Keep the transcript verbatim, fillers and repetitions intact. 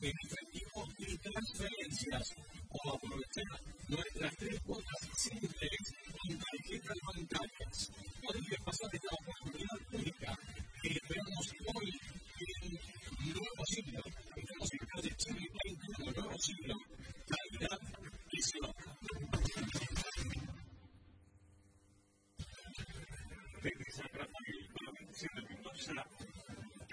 en efectivo y transferencias o aprovechar nuestras tres cuotas simples con tarjetas bancarias. Podría pasar esta oportunidad única que veamos hoy en Nuevo Siglo. Estamos en calle Chile veintiuno, Nuevo Siglo. Calidad y ciudad. Desde San Rafael, con la bendición de Mendoza,